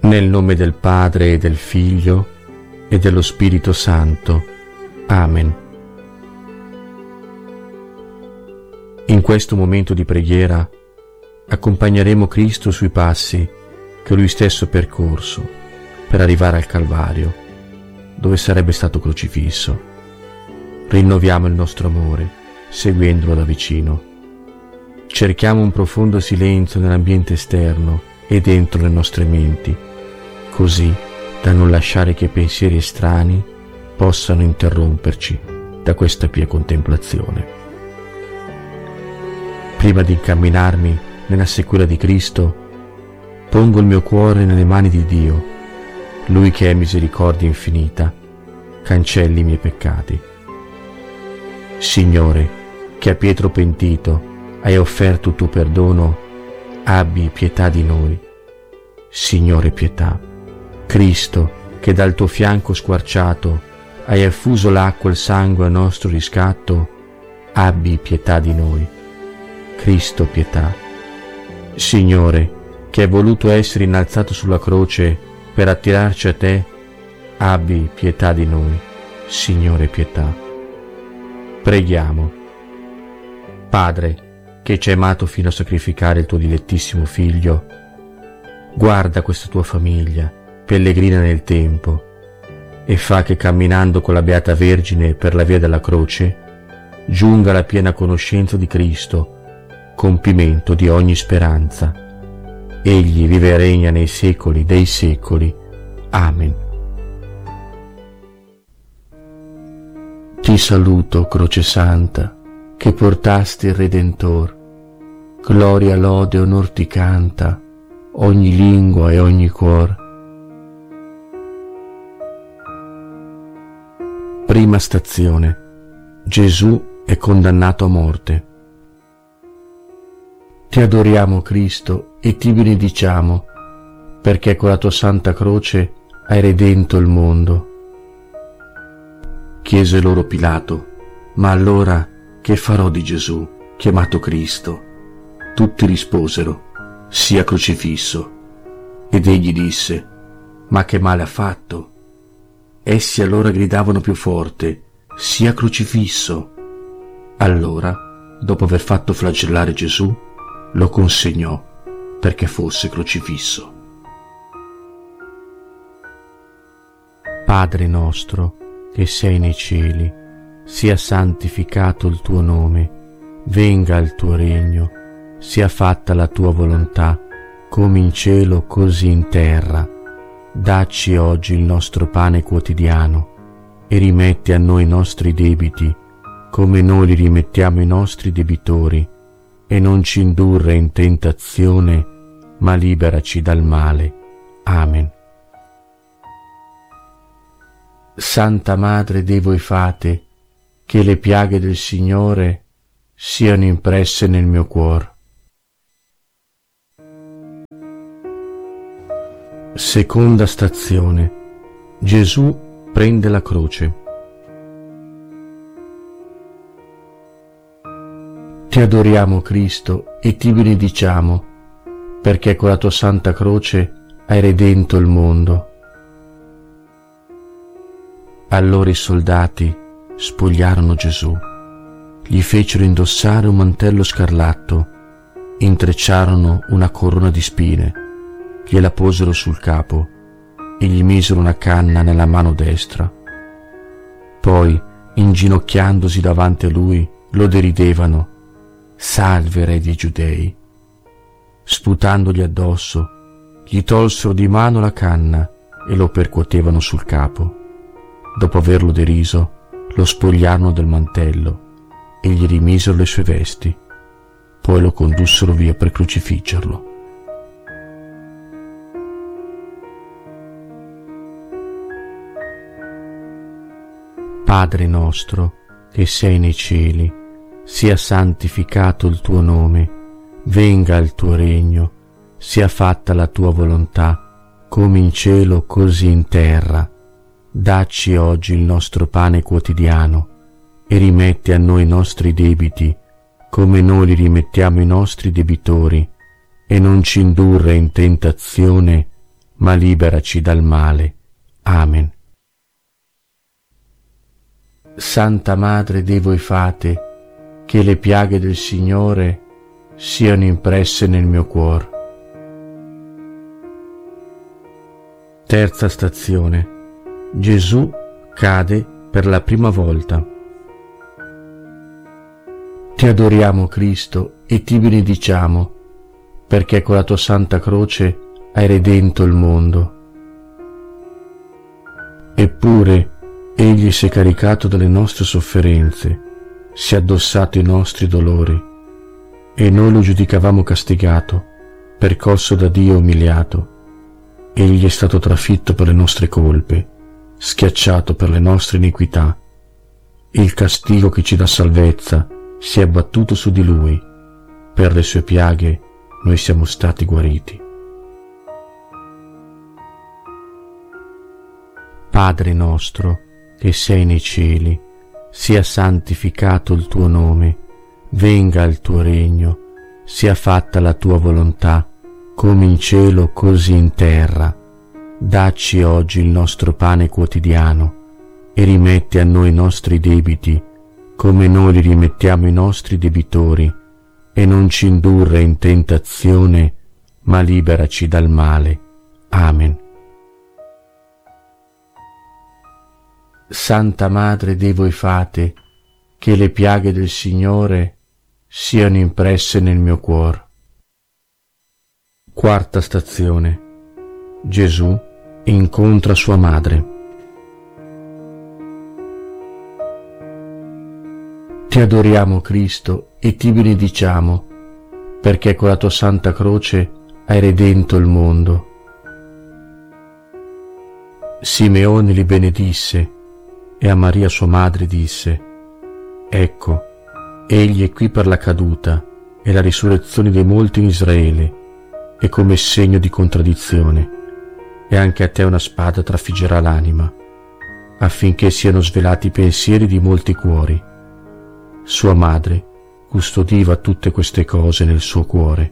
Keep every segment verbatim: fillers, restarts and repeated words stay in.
Nel nome del Padre e del Figlio e dello Spirito Santo. Amen. In questo momento di preghiera accompagneremo Cristo sui passi che Lui stesso ha percorso per arrivare al Calvario, dove sarebbe stato crocifisso. Rinnoviamo il nostro amore, seguendolo da vicino. Cerchiamo un profondo silenzio nell'ambiente esterno e dentro le nostre menti, così da non lasciare che pensieri estranei possano interromperci da questa pia contemplazione. Prima di incamminarmi nella sequela di Cristo, pongo il mio cuore nelle mani di Dio, Lui che è misericordia infinita, cancelli i miei peccati. Signore, che a Pietro pentito hai offerto il tuo perdono, abbi pietà di noi. Signore, pietà. Cristo, che dal tuo fianco squarciato hai effuso l'acqua e il sangue a nostro riscatto, abbi pietà di noi. Cristo, pietà. Signore, che hai voluto essere innalzato sulla croce per attirarci a te, abbi pietà di noi. Signore, pietà. Preghiamo. Padre, che ci hai amato fino a sacrificare il tuo dilettissimo Figlio, guarda questa tua famiglia, pellegrina nel tempo, e fa che camminando con la Beata Vergine per la via della croce, giunga alla piena conoscenza di Cristo, compimento di ogni speranza. Egli vive e regna nei secoli dei secoli. Amen. Ti saluto, Croce Santa, che portasti il Redentor. Gloria, lode, onor ti canta ogni lingua e ogni cuor. Prima stazione. Gesù è condannato a morte. Ti adoriamo, Cristo, e ti benediciamo, perché con la tua santa croce hai redento il mondo. Chiese loro Pilato: ma allora che farò di Gesù, chiamato Cristo? Tutti risposero: sia crocifisso. Ed egli disse: ma che male ha fatto? Essi allora gridavano più forte: sia crocifisso. Allora, dopo aver fatto flagellare Gesù, lo consegnò perché fosse crocifisso. Padre nostro, che sei nei cieli, sia santificato il tuo nome, venga il tuo regno, sia fatta la tua volontà, come in cielo così in terra. Dacci oggi il nostro pane quotidiano e rimetti a noi i nostri debiti, come noi li rimettiamo ai nostri debitori, e non ci indurre in tentazione, ma liberaci dal male. Amen. Santa Madre dei voi fate, che le piaghe del Signore siano impresse nel mio cuore. Seconda stazione. Gesù prende la croce. Ti adoriamo, Cristo, e ti benediciamo, perché con la tua santa croce hai redento il mondo. Allora i soldati spogliarono Gesù, gli fecero indossare un mantello scarlatto, intrecciarono una corona di spine, gliela posero sul capo e gli misero una canna nella mano destra. Poi, inginocchiandosi davanti a lui, lo deridevano: salve, re dei Giudei. Sputandogli addosso, gli tolsero di mano la canna e lo percuotevano sul capo. Dopo averlo deriso, lo spogliarono del mantello e gli rimisero le sue vesti. Poi lo condussero via per crocifiggerlo. Padre nostro, che sei nei cieli, sia santificato il tuo nome, venga il tuo regno, sia fatta la tua volontà, come in cielo così in terra. Dacci oggi il nostro pane quotidiano e rimetti a noi i nostri debiti, come noi li rimettiamo ai nostri debitori, e non ci indurre in tentazione, ma liberaci dal male. Amen. Santa Madre Dei voi fate che le piaghe del Signore siano impresse nel mio cuore. Terza stazione. Gesù cade per la prima volta. Ti adoriamo, Cristo, e ti benediciamo, perché con la tua santa croce hai redento il mondo. Eppure Egli si è caricato delle nostre sofferenze, si è addossato i nostri dolori, e noi lo giudicavamo castigato, percosso da Dio e umiliato. Egli è stato trafitto per le nostre colpe, schiacciato per le nostre iniquità. Il castigo che ci dà salvezza si è abbattuto su di Lui. Per le sue piaghe noi siamo stati guariti. Padre nostro, che sei nei cieli, sia santificato il tuo nome, venga il tuo regno, sia fatta la tua volontà, come in cielo così in terra. Dacci oggi il nostro pane quotidiano e rimetti a noi i nostri debiti, come noi li rimettiamo ai nostri debitori, e non ci indurre in tentazione, ma liberaci dal male. Amen. Santa Madre Dei voi fate che le piaghe del Signore siano impresse nel mio cuore. Quarta stazione. Gesù incontra sua madre. Ti adoriamo, Cristo, e ti benediciamo, perché con la tua santa croce hai redento il mondo. Simeone li benedisse e a Maria sua madre disse: ecco, egli è qui per la caduta e la risurrezione dei molti in Israele, e come segno di contraddizione, e anche a te una spada trafiggerà l'anima, affinché siano svelati i pensieri di molti cuori. Sua madre custodiva tutte queste cose nel suo cuore.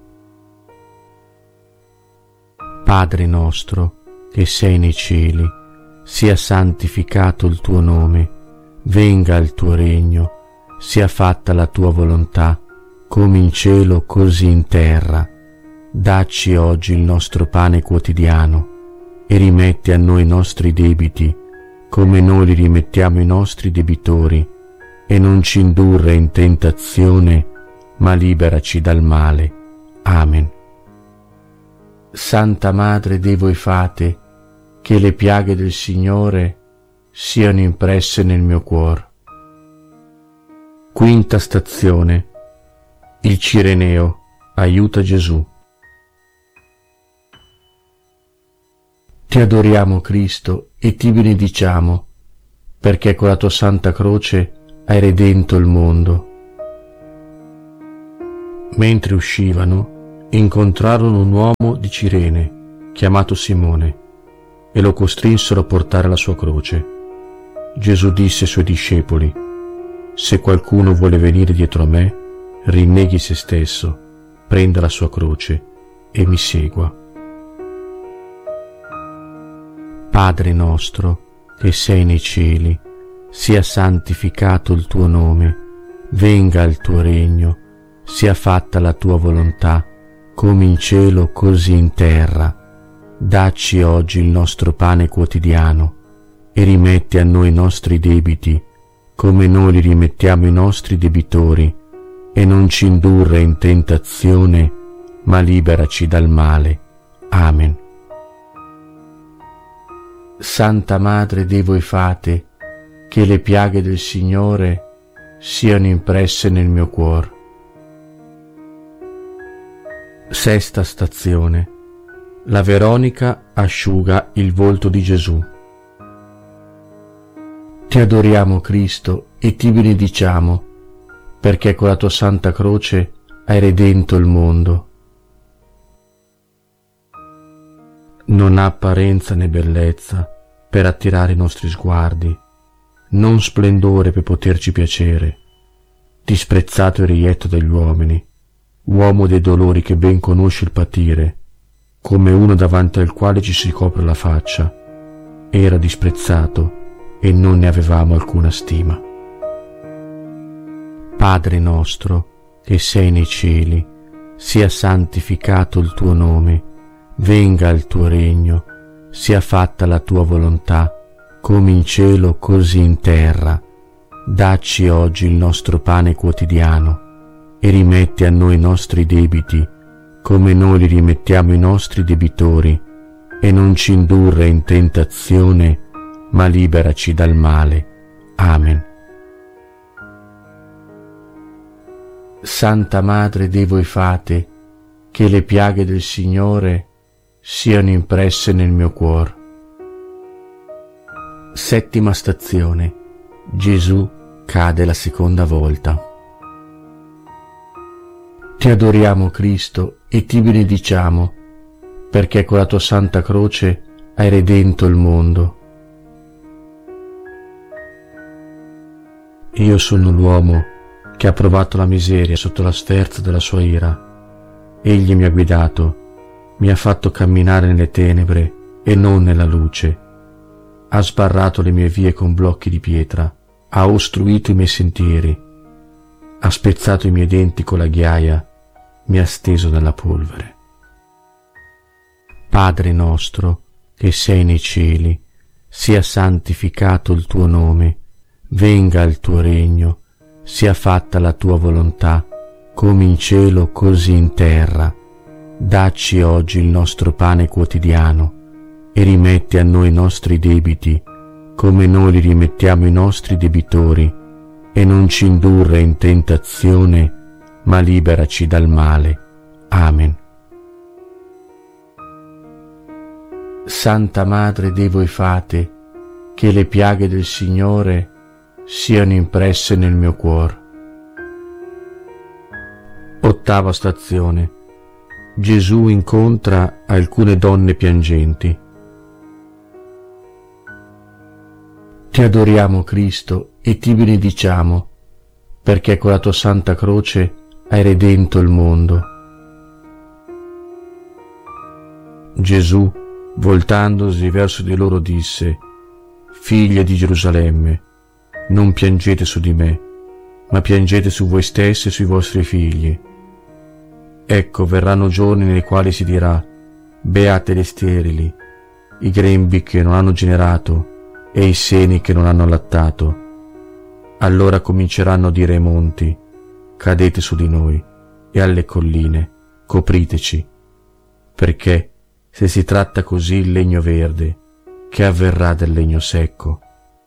Padre nostro, che sei nei cieli, sia santificato il tuo nome, venga il tuo regno, sia fatta la tua volontà, come in cielo così in terra. Dacci oggi il nostro pane quotidiano e rimetti a noi i nostri debiti, come noi li rimettiamo ai nostri debitori, e non ci indurre in tentazione, ma liberaci dal male. Amen. Santa Madre Dei voi fate che le piaghe del Signore siano impresse nel mio cuore. Quinta stazione. Il Cireneo aiuta Gesù. Ti adoriamo, Cristo, e ti benediciamo, perché con la tua santa croce hai redento il mondo. Mentre uscivano, incontrarono un uomo di Cirene, chiamato Simone, e lo costrinsero a portare la sua croce. Gesù disse ai suoi discepoli: se qualcuno vuole venire dietro a me, rinneghi se stesso, prenda la sua croce e mi segua. Padre nostro, che sei nei cieli, sia santificato il tuo nome, venga il tuo regno, sia fatta la tua volontà, come in cielo così in terra. Dacci oggi il nostro pane quotidiano e rimetti a noi i nostri debiti, come noi li rimettiamo ai nostri debitori, e non ci indurre in tentazione, ma liberaci dal male. Amen. Santa Madre Dei voi fate che le piaghe del Signore siano impresse nel mio cuore. Sesta stazione. La Veronica asciuga il volto di Gesù. Ti adoriamo, Cristo, e ti benediciamo, perché con la tua santa croce hai redento il mondo. Non ha apparenza né bellezza per attirare i nostri sguardi, non splendore per poterci piacere. Disprezzato e reietto dagli uomini, uomo dei dolori che ben conosce il patire, come uno davanti al quale ci si copre la faccia. Era disprezzato e non ne avevamo alcuna stima. Padre nostro, che sei nei cieli, sia santificato il tuo nome, venga il tuo regno, sia fatta la tua volontà, come in cielo così in terra. Dacci oggi il nostro pane quotidiano e rimetti a noi i nostri debiti, come noi li rimettiamo ai nostri debitori, e non ci indurre in tentazione, ma liberaci dal male. Amen. Santa Madre dei voi fate, che le piaghe del Signore siano impresse nel mio cuore. Settima stazione. Gesù cade la seconda volta. Ti adoriamo, Cristo, e ti benediciamo, perché con la tua santa croce hai redento il mondo. Io sono l'uomo che ha provato la miseria sotto la sferza della sua ira. Egli mi ha guidato, mi ha fatto camminare nelle tenebre e non nella luce. Ha sbarrato le mie vie con blocchi di pietra, ha ostruito i miei sentieri, ha spezzato i miei denti con la ghiaia, mi ha steso nella polvere. Padre nostro, che sei nei cieli, sia santificato il tuo nome, venga il tuo regno, sia fatta la tua volontà, come in cielo così in terra. Dacci oggi il nostro pane quotidiano e rimetti a noi i nostri debiti, come noi li rimettiamo ai nostri debitori, e non ci indurre in tentazione, ma liberaci dal male. Amen. Santa Madre dei voi fate, che le piaghe del Signore siano impresse nel mio cuore. Ottava stazione. Gesù incontra alcune donne piangenti. Ti adoriamo, Cristo, e ti benediciamo, perché con la tua santa croce hai redento il mondo. Gesù, voltandosi verso di loro, disse: Figlie di Gerusalemme, non piangete su di me, ma piangete su voi stessi e sui vostri figli. Ecco, verranno giorni nei quali si dirà: beate le sterili, i grembi che non hanno generato e i seni che non hanno allattato. Allora cominceranno a dire ai monti: cadete su di noi, e alle colline: copriteci. Perché se si tratta così il legno verde, che avverrà del legno secco?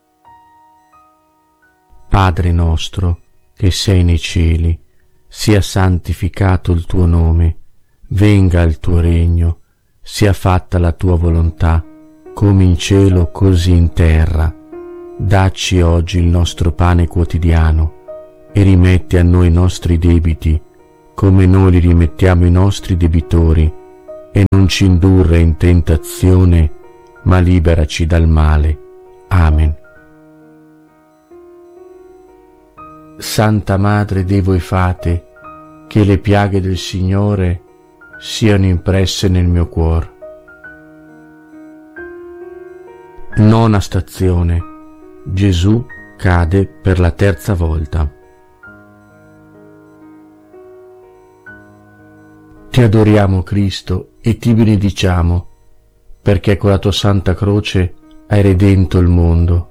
Padre nostro, che sei nei cieli, sia santificato il tuo nome, venga il tuo regno, sia fatta la tua volontà, come in cielo così in terra. Dacci oggi il nostro pane quotidiano e rimetti a noi i nostri debiti, come noi li rimettiamo ai nostri debitori, e non ci indurre in tentazione, ma liberaci dal male. Amen. Santa Madre dei voi fate, che le piaghe del Signore siano impresse nel mio cuore. Nona stazione. Gesù cade per la terza volta. Ti adoriamo, Cristo, e ti benediciamo, perché con la tua santa croce hai redento il mondo.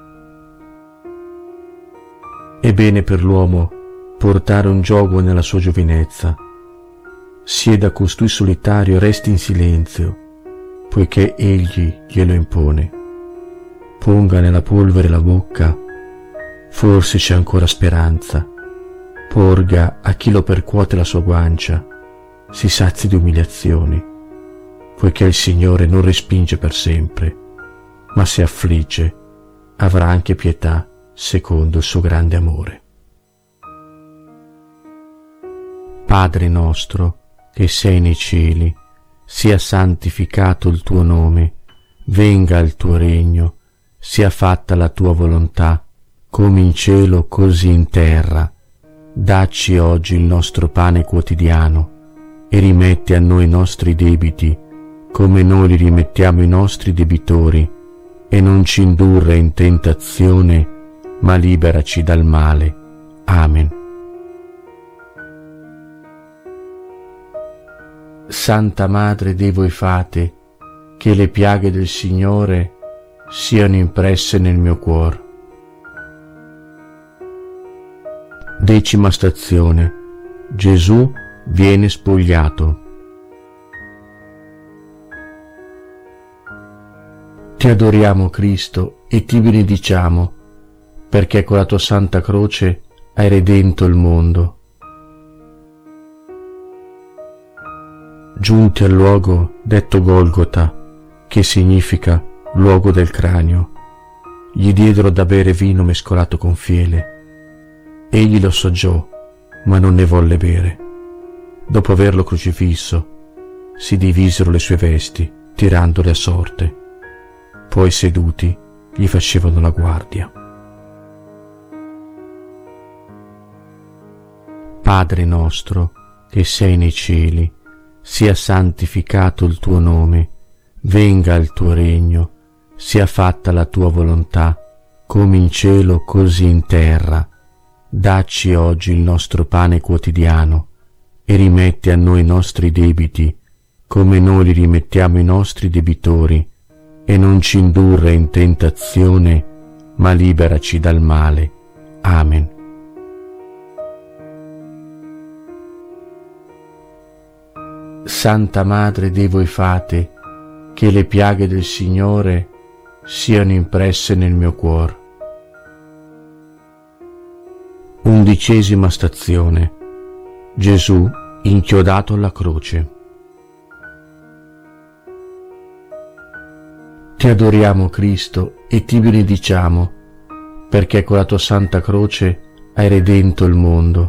È bene per l'uomo portare un giogo nella sua giovinezza. Sieda costui solitario e resti in silenzio, poiché egli glielo impone. Ponga nella polvere la bocca, forse c'è ancora speranza. Porga a chi lo percuote la sua guancia, si sazi di umiliazioni, poiché il Signore non respinge per sempre, ma se affligge avrà anche pietà secondo il suo grande amore. Padre nostro, che sei nei cieli, sia santificato il tuo nome, venga il tuo regno, sia fatta la tua volontà, come in cielo così in terra. Dacci oggi il nostro pane quotidiano e rimetti a noi i nostri debiti, come noi li rimettiamo ai nostri debitori, e non ci indurre in tentazione, ma liberaci dal male. Amen. Santa Madre Dei voi fate, che le piaghe del Signore siano impresse nel mio cuore. Decima stazione. Gesù viene spogliato. Ti adoriamo, Cristo, e ti benediciamo, perché con la tua santa croce hai redento il mondo. Giunti al luogo detto Golgota, che significa luogo del cranio, gli diedero da bere vino mescolato con fiele. Egli lo assaggiò, ma non ne volle bere. Dopo averlo crocifisso, si divisero le sue vesti, tirandole a sorte. Poi seduti gli facevano la guardia. Padre nostro, che sei nei cieli, sia santificato il tuo nome, venga il tuo regno, sia fatta la tua volontà, come in cielo così in terra. Dacci oggi il nostro pane quotidiano, e rimetti a noi i nostri debiti, come noi li rimettiamo ai nostri debitori, e non ci indurre in tentazione, ma liberaci dal male. Amen. Santa Madre Dei voi fate, che le piaghe del Signore siano impresse nel mio cuore. Undicesima stazione. Gesù inchiodato alla croce. Ti adoriamo, Cristo, e ti benediciamo, perché con la tua santa croce hai redento il mondo.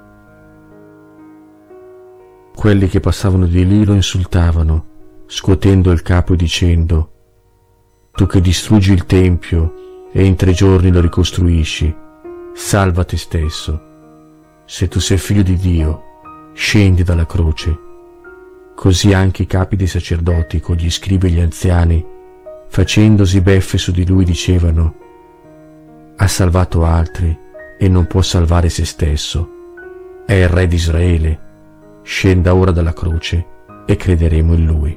Quelli che passavano di lì lo insultavano, scuotendo il capo e dicendo: tu che distruggi il Tempio e in tre giorni lo ricostruisci, salva te stesso. Se tu sei figlio di Dio, scendi dalla croce. Così anche i capi dei sacerdoti con gli scribi e gli anziani, facendosi beffe su di lui, dicevano: ha salvato altri e non può salvare se stesso. È il Re di Israele. Scenda ora dalla croce e crederemo in lui.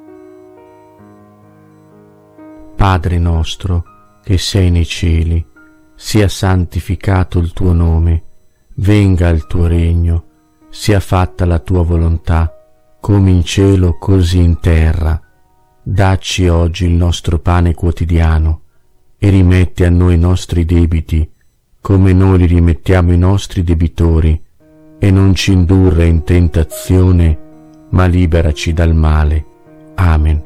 Padre nostro, che sei nei cieli, sia santificato il tuo nome, venga il tuo regno, sia fatta la tua volontà, come in cielo così in terra. Dacci oggi il nostro pane quotidiano, e rimetti a noi i nostri debiti, come noi li rimettiamo ai nostri debitori, e non ci indurre in tentazione, ma liberaci dal male. Amen.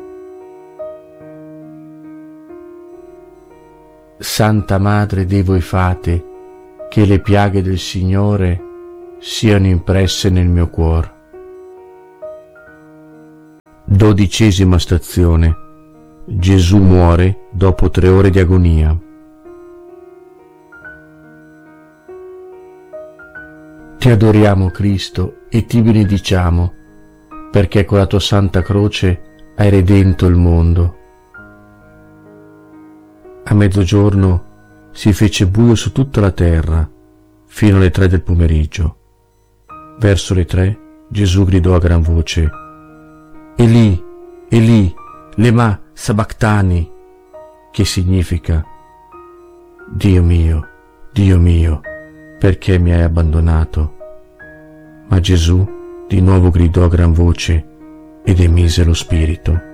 Santa Madre Dei voi fate, che le piaghe del Signore siano impresse nel mio cuore. Dodicesima stazione. Gesù muore dopo tre ore di agonia. Ti adoriamo, Cristo, e ti benediciamo, perché con la tua santa croce hai redento il mondo. A mezzogiorno si fece buio su tutta la terra, fino alle tre del pomeriggio. Verso le tre Gesù gridò a gran voce: Eli, Eli, lema sabachthani, che significa: Dio mio, Dio mio, perché mi hai abbandonato? Ma Gesù di nuovo gridò a gran voce ed emise lo spirito.